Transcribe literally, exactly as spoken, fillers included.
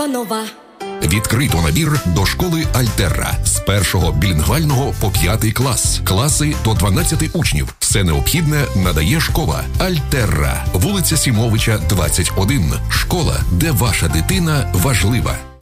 Альтерра нова. Відкрито набір до школи Альтерра з першого білінгвального по п'ятий клас. Класи до дванадцяти учнів. Все необхідне надає школа Альтерра. Вулиця Сімовича, двадцять один. Школа, де ваша дитина важлива.